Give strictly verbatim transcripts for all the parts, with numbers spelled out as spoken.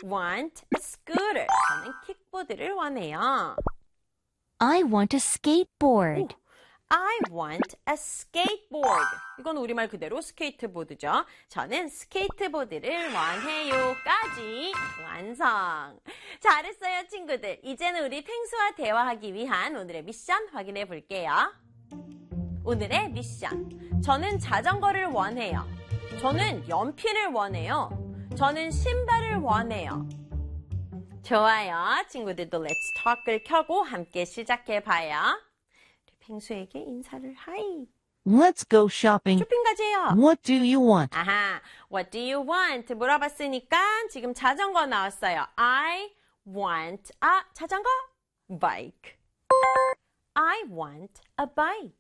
want a scooter. 저는 킥보드를 원해요. I want a skateboard. 오, I want a skateboard. 이건 우리말 그대로 스케이트보드죠. 저는 스케이트보드를 원해요까지 완성. 잘했어요, 친구들. 이제는 우리 펭수와 대화하기 위한 오늘의 미션 확인해 볼게요. 오늘의 미션. 저는 자전거를 원해요. 저는 연필을 원해요. 저는 신발을 원해요. 좋아요. 친구들도 Let's Talk을 켜고 함께 시작해봐요. 펭수에게 인사를 하이. Let's go shopping. 쇼핑 가재요. What do you want? 아하, what do you want? 물어봤으니까 지금 자전거 나왔어요. I want a 자전거 bike. I want a bike.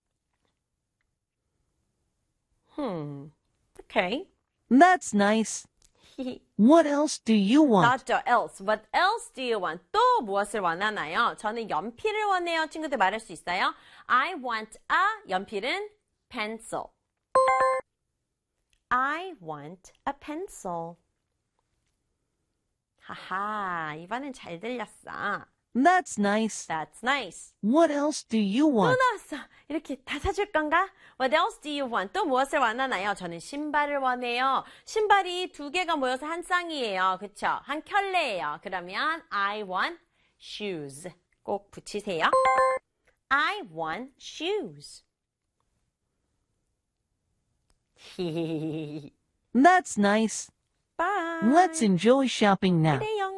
Hmm, okay. That's nice. What else do you want? Not else. What else do you want? 또 무엇을 원하나요? 저는 연필을 원해요. 친구들 말할 수 있어요? I want a 연필은 pencil. I want a pencil. 하하, 이번엔 잘 들렸어. That's nice. That's nice. What else do you 또 want? 나왔어. 이렇게 다 사줄 건가? What else do you want? 또 무엇을 원하나요? 저는 신발을 원해요. 신발이 두 개가 모여서 한 쌍이에요. 그쵸? 한 켤레예요. 그러면 I want shoes. 꼭 붙이세요. I want shoes. That's nice. Bye. Let's enjoy shopping now. 그래요.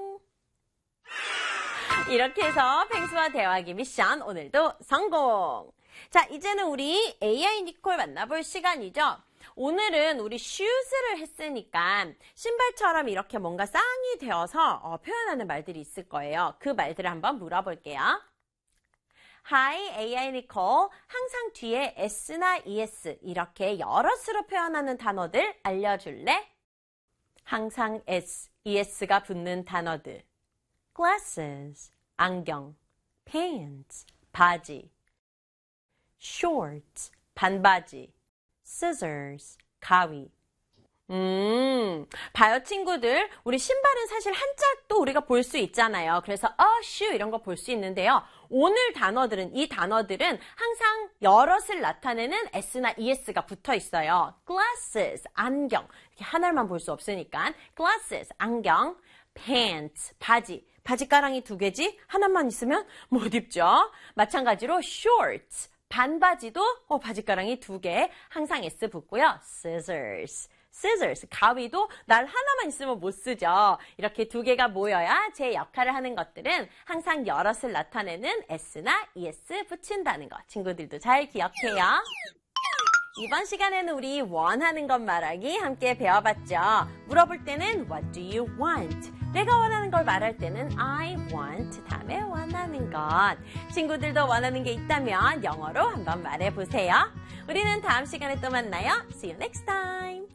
이렇게 해서 펭수와 대화하기 미션 오늘도 성공! 자, 이제는 우리 에이아이 니콜 만나볼 시간이죠. 오늘은 우리 shoes를 했으니까 신발처럼 이렇게 뭔가 쌍이 되어서 어, 표현하는 말들이 있을 거예요. 그 말들을 한번 물어볼게요. Hi, 에이아이 니콜. 항상 뒤에 S나 이에스 이렇게 여러 수로 표현하는 단어들 알려줄래? 항상 S, 이에스가 붙는 단어들. Glasses, 안경, pants, 바지, shorts, 반바지, scissors, 가위. 음, 봐요 친구들. 우리 신발은 사실 한짝도 우리가 볼 수 있잖아요. 그래서 a shoe 이런 거 볼 수 있는데요. 오늘 단어들은, 이 단어들은 항상 여럿을 나타내는 S나 이에스가 붙어 있어요. Glasses, 안경. 이렇게 하나만 볼 수 없으니까. Glasses, 안경, pants, 바지. 바지가랑이 두 개지? 하나만 있으면 못 입죠. 마찬가지로 shorts, 반바지도 어, 바지가랑이 두 개, 항상 S 붙고요. scissors, scissors, 가위도 날 하나만 있으면 못 쓰죠. 이렇게 두 개가 모여야 제 역할을 하는 것들은 항상 여럿을 나타내는 S나 이에스 붙인다는 거. 친구들도 잘 기억해요. 이번 시간에는 우리 원하는 것 말하기 함께 배워봤죠. 물어볼 때는 What do you want? 내가 원하는 걸 말할 때는 I want 다음에 원하는 것. 친구들도 원하는 게 있다면 영어로 한번 말해보세요. 우리는 다음 시간에 또 만나요. See you next time.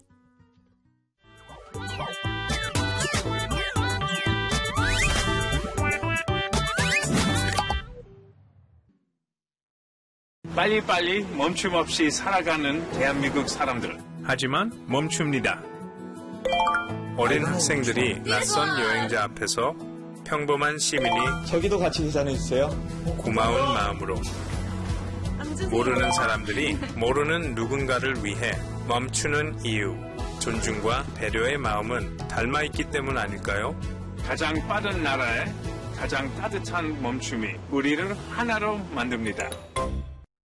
빨리빨리 멈춤 없이 살아가는 대한민국 사람들. 하지만 멈춥니다. 어린 학생들이 낯선 여행자 앞에서 평범한 시민이 저기도 같이 계산해주세요. 고마운 마음으로 모르는 사람들이 모르는 누군가를 위해 멈추는 이유, 존중과 배려의 마음은 닮아있기 때문 아닐까요? 가장 빠른 나라에 가장 따뜻한 멈춤이 우리를 하나로 만듭니다.